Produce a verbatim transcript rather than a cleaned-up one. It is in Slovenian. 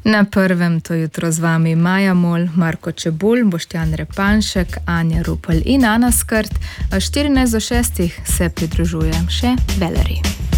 Na prvem to jutro z vami Maja Mol, Marko Čebulj, Boštjan Repanšek, Anja Rupel in Ana Skrt. štirinajst do šestih se pridružujem še Valerij.